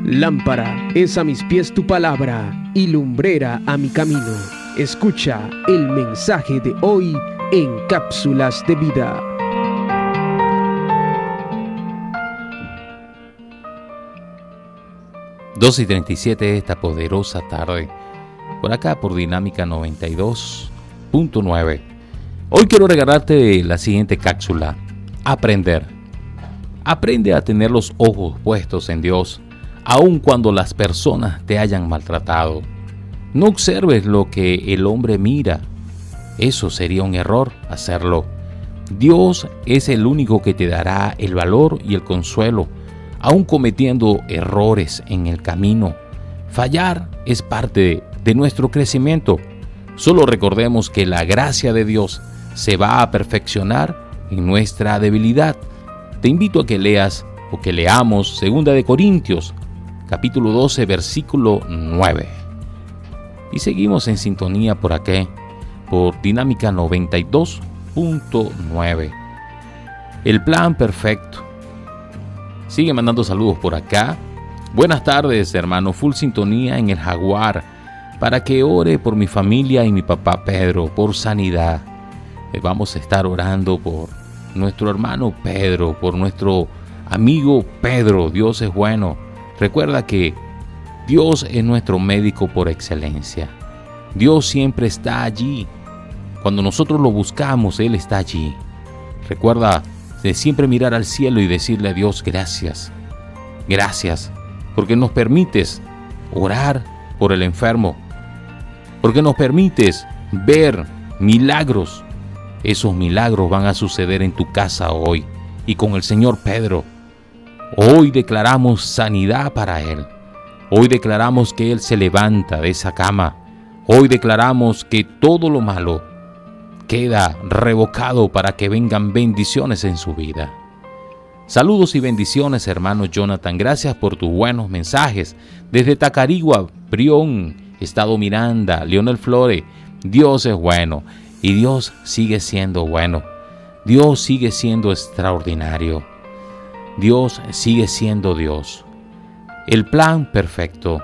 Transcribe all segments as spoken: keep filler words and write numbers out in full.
Lámpara es a mis pies tu palabra y lumbrera a mi camino. Escucha el mensaje de hoy en Cápsulas de Vida. dos y treinta y siete de esta poderosa tarde, por acá por Dinámica noventa y dos punto nueve. Hoy quiero regalarte la siguiente cápsula: aprender. Aprende a tener los ojos puestos en Dios, aun cuando las personas te hayan maltratado. No observes lo que el hombre mira. Eso sería un error hacerlo. Dios es el único que te dará el valor y el consuelo, aun cometiendo errores en el camino. Fallar es parte de nuestro crecimiento. Solo recordemos que la gracia de Dios se va a perfeccionar en nuestra debilidad. Te invito a que leas o que leamos Segunda de Corintios, capítulo doce, versículo nueve. Y seguimos en sintonía por aquí, por Dinámica noventa y dos punto nueve. El plan perfecto. Sigue mandando saludos por acá. Buenas tardes, hermano. Full sintonía en el Jaguar, para que ore por mi familia y mi papá Pedro, por sanidad. Vamos a estar orando por nuestro hermano Pedro, por nuestro amigo Pedro. Dios es bueno. Recuerda que Dios es nuestro médico por excelencia. Dios siempre está allí. Cuando nosotros lo buscamos, Él está allí. Recuerda de siempre mirar al cielo y decirle a Dios gracias. Gracias, porque nos permites orar por el enfermo, porque nos permites ver milagros. Esos milagros van a suceder en tu casa hoy y con el Señor Pedro. Hoy declaramos sanidad para Él. Hoy declaramos que Él se levanta de esa cama. Hoy declaramos que todo lo malo queda revocado para que vengan bendiciones en su vida. Saludos y bendiciones, hermano Jonathan. Gracias por tus buenos mensajes. Desde Tacarigua, Brión, Estado Miranda, Leonel Flores. Dios es bueno y Dios sigue siendo bueno. Dios sigue siendo extraordinario. Dios sigue siendo Dios. El plan perfecto.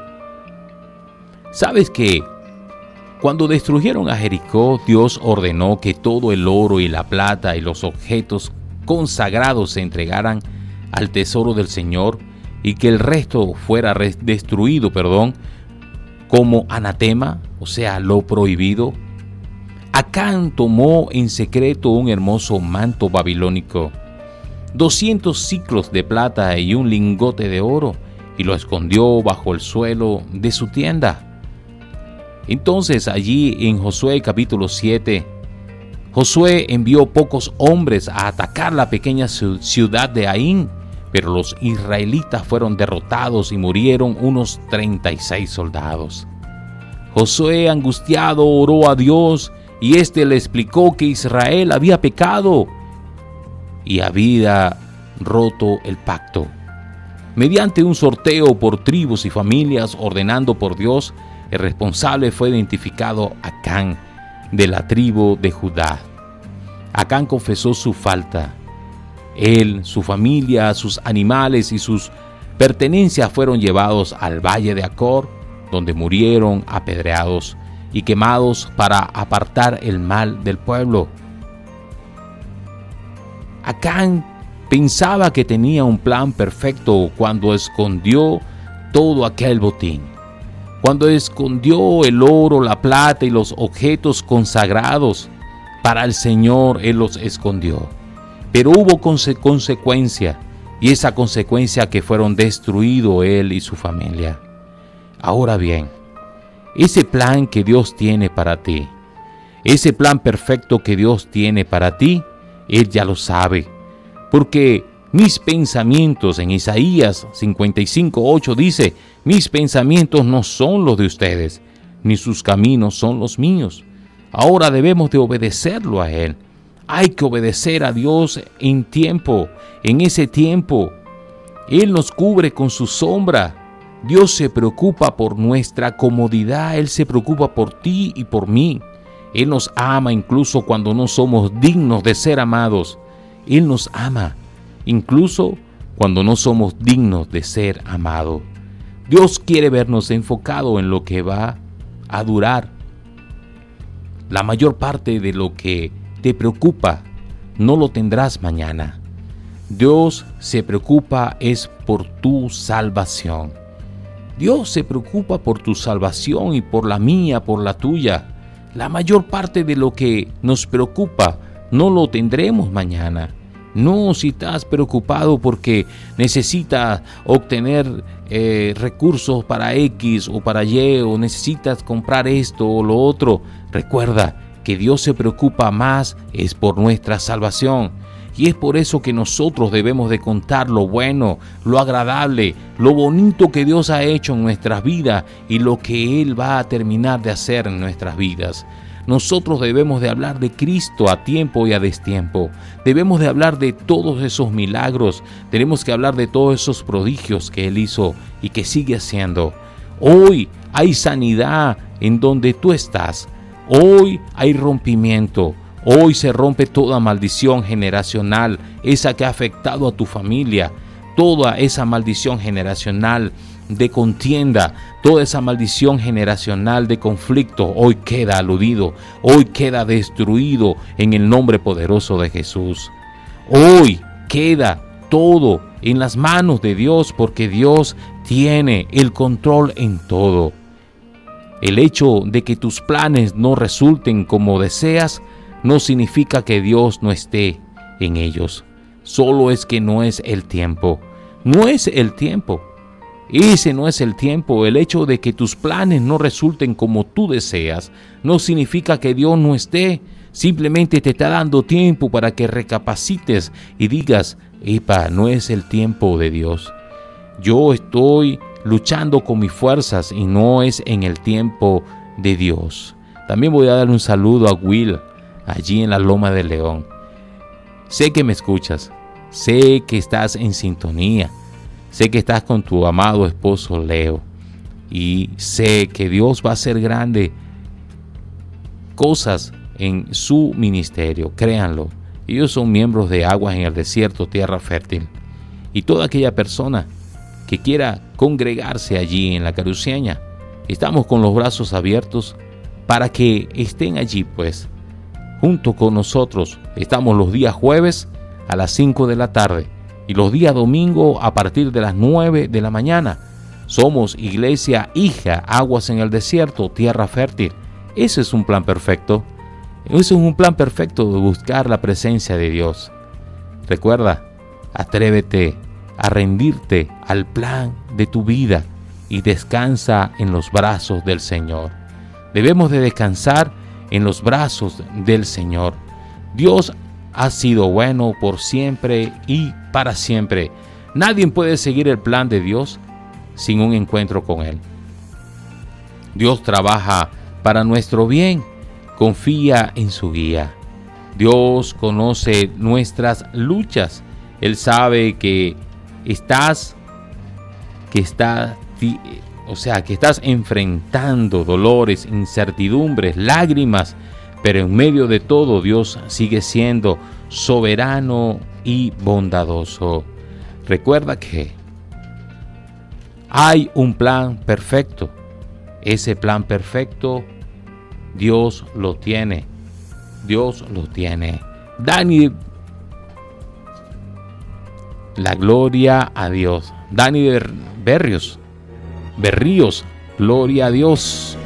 ¿Sabes que cuando destruyeron a Jericó, Dios ordenó que todo el oro y la plata y los objetos consagrados se entregaran al tesoro del Señor y que el resto fuera destruido, perdón, como anatema, o sea, lo prohibido? Acán tomó en secreto un hermoso manto babilónico, doscientos siclos de plata y un lingote de oro, y lo escondió bajo el suelo de su tienda. Entonces allí en Josué capítulo siete, Josué envió pocos hombres a atacar la pequeña ciudad de Aín, pero los israelitas fueron derrotados y murieron unos treinta y seis soldados. Josué, angustiado, oró a Dios y éste le explicó que Israel había pecado y había roto el pacto. Mediante un sorteo por tribus y familias ordenando por Dios, el responsable fue identificado Acán, de la tribu de Judá. Acán confesó su falta. Él, su familia, sus animales y sus pertenencias fueron llevados al valle de Acor, donde murieron apedreados y quemados para apartar el mal del pueblo. Acán pensaba que tenía un plan perfecto cuando escondió todo aquel botín. Cuando escondió el oro, la plata y los objetos consagrados para el Señor, Él los escondió. Pero hubo conse- consecuencia, y esa consecuencia que fueron destruidos Él y su familia. Ahora bien, ese plan que Dios tiene para ti, ese plan perfecto que Dios tiene para ti, Él ya lo sabe. Porque mis pensamientos, en Isaías cincuenta y cinco, ocho dice, mis pensamientos no son los de ustedes, ni sus caminos son los míos. Ahora debemos de obedecerlo a Él. Hay que obedecer a Dios en tiempo, en ese tiempo. Él nos cubre con su sombra. Dios se preocupa por nuestra comodidad. Él se preocupa por ti y por mí. Él nos ama incluso cuando no somos dignos de ser amados. Él nos ama incluso cuando no somos dignos de ser amados. Dios quiere vernos enfocado en lo que va a durar. La mayor parte de lo que te preocupa no lo tendrás mañana. Dios se preocupa es por tu salvación. Dios se preocupa por tu salvación y por la mía, por la tuya. La mayor parte de lo que nos preocupa no lo tendremos mañana. No, si estás preocupado porque necesitas obtener eh, recursos para X o para Y, o necesitas comprar esto o lo otro, recuerda que Dios se preocupa más es por nuestra salvación. Y es por eso que nosotros debemos de contar lo bueno, lo agradable, lo bonito que Dios ha hecho en nuestras vidas y lo que Él va a terminar de hacer en nuestras vidas. Nosotros debemos de hablar de Cristo a tiempo y a destiempo. Debemos de hablar de todos esos milagros. Tenemos que hablar de todos esos prodigios que Él hizo y que sigue haciendo. Hoy hay sanidad en donde tú estás. Hoy hay rompimiento. Hoy se rompe toda maldición generacional, esa que ha afectado a tu familia. Toda esa maldición generacional de contienda, toda esa maldición generacional de conflicto, hoy queda aludido, hoy queda destruido en el nombre poderoso de Jesús. Hoy queda todo en las manos de Dios, porque Dios tiene el control en todo. El hecho de que tus planes no resulten como deseas no significa que Dios no esté en ellos. Solo es que no es el tiempo. No es el tiempo. Ese no es el tiempo. El hecho de que tus planes no resulten como tú deseas no significa que Dios no esté. Simplemente te está dando tiempo para que recapacites y digas, epa, no es el tiempo de Dios. Yo estoy luchando con mis fuerzas y no es en el tiempo de Dios. También voy a dar un saludo a Will, allí en la Loma del León. Sé que me escuchas, sé que estás en sintonía, sé que estás con tu amado esposo Leo, y sé que Dios va a hacer grandes cosas en su ministerio, créanlo. Ellos son miembros de Aguas en el Desierto, Tierra Fértil, y toda aquella persona que quiera congregarse allí en la Caruceña, estamos con los brazos abiertos para que estén allí, pues, junto con nosotros. Estamos los días jueves a las cinco de la tarde y los días domingo a partir de las nueve de la mañana. Somos Iglesia Hija, Aguas en el Desierto, Tierra Fértil. Ese es un plan perfecto. Ese es un plan perfecto de buscar la presencia de Dios. Recuerda, atrévete a rendirte al plan de tu vida y descansa en los brazos del Señor. Debemos de descansar en los brazos del Señor. Dios ha sido bueno por siempre y para siempre. Nadie puede seguir el plan de Dios sin un encuentro con Él. Dios trabaja para nuestro bien. Confía en su guía. Dios conoce nuestras luchas. Él sabe que estás, que está, o sea, que estás enfrentando dolores, incertidumbres, lágrimas, pero en medio de todo Dios sigue siendo soberano y bondadoso. Recuerda que hay un plan perfecto. Ese plan perfecto Dios lo tiene. Dios lo tiene. Dani, la gloria a Dios. Dani Berrios, Berríos, gloria a Dios.